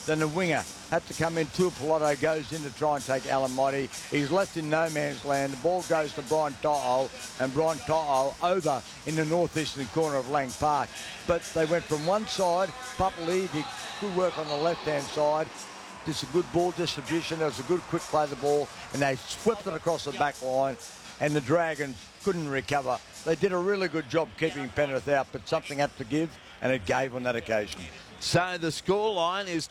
then the winger had to come in. Tuipulotu goes in to try and take Alan Motti. He's left in no man's land. The ball goes to Brian To'o, and Brian To'o over in the northeastern corner of Lang Park. But they went from one side. Papali did good work on the left-hand side. There's a good ball distribution. There was a good quick play of the ball, and they swept it across the back line, and the Dragons couldn't recover. They did a really good job keeping Penrith out, but something had to give, and it gave on that occasion. So the scoreline is